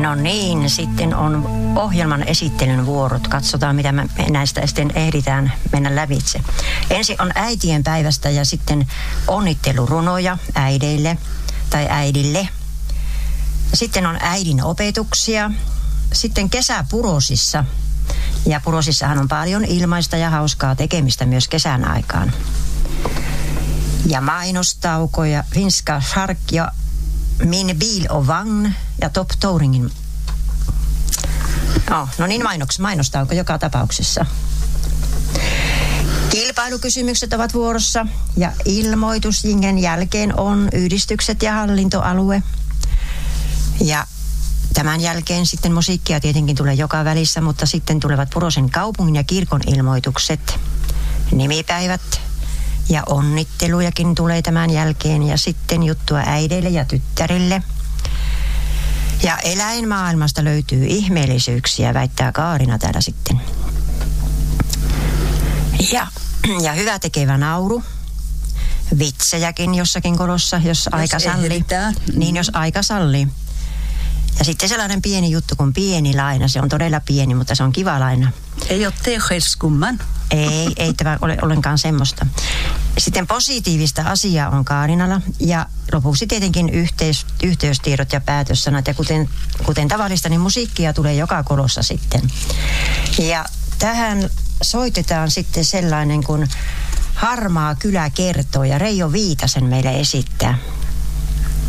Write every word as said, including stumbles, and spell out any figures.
No niin, sitten on ohjelman esittelyn vuorot. Katsotaan, mitä me näistä sitten ehditään mennä lävitse. Ensin on äitien päivästä ja sitten onnittelurunoja äideille tai äidille. Sitten on äidin opetuksia. Sitten kesä Purosissa. Ja Purosissahan on paljon ilmaista ja hauskaa tekemistä myös kesän aikaan. Ja mainostaukoja, finska shark ja min bil och vagn ja top touringin. Oh, no niin, mainoks, mainostauko joka tapauksessa. Kilpailukysymykset ovat vuorossa ja ilmoitusjingen jälkeen on yhdistykset ja hallintoalue. Ja tämän jälkeen sitten musiikkia tietenkin tulee joka välissä, mutta sitten tulevat Purosen kaupungin ja kirkon ilmoitukset, nimipäivät ja onnittelujakin tulee tämän jälkeen ja sitten juttua äideille ja tyttärille. Ja eläinmaailmasta löytyy ihmeellisyyksiä, väittää Kaarina täällä sitten. Ja, ja hyvä tekevä nauru. Vitsejäkin jossakin kolossa, jos, jos aika sallii. Niin, jos aika sallii. Ja sitten sellainen pieni juttu kuin pieni laina. Se on todella pieni, mutta se on kiva laina. Ei ole teeskumman. Ei, ei tämä ole ollenkaan semmoista. Sitten positiivista asiaa on Kaarinalla ja lopuksi tietenkin yhteys, yhteystiedot ja päätössanat. Ja kuten, kuten tavallista, niin musiikkia tulee joka kolossa sitten. Ja tähän soitetaan sitten sellainen kuin Harmaa kylä kertoo ja Reijo Viitasen meille esittää.